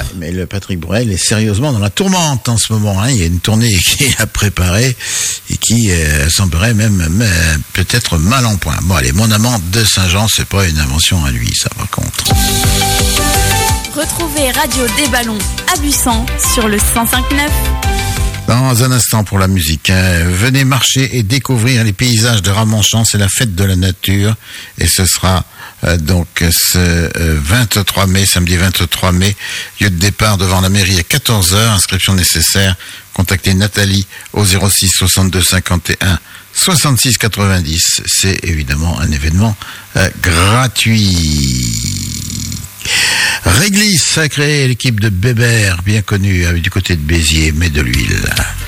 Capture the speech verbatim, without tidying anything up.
mais le Patrick Bruel est sérieusement dans la tourmente en ce moment. Hein. Il y a une tournée qu'il a préparée et qui euh, semblerait même, même peut-être mal en point. Bon, allez, Mon amant de Saint-Jean, c'est pas une invention à lui, ça par contre. Retrouvez Radio des Ballons à Busan sur le cent cinq neuf. Dans un instant pour la musique, hein. Venez marcher et découvrir les paysages de Ramonchamp, c'est la fête de la nature et ce sera euh, donc ce euh, vingt-trois mai, samedi vingt-trois mai, lieu de départ devant la mairie à quatorze heures, inscription nécessaire, contactez Nathalie au zéro six soixante-deux cinquante et un soixante-six quatre-vingt-dix, c'est évidemment un événement euh, gratuit. Réglisse a créé l'équipe de Bébert, bien connue, du côté de Béziers, met de l'huile.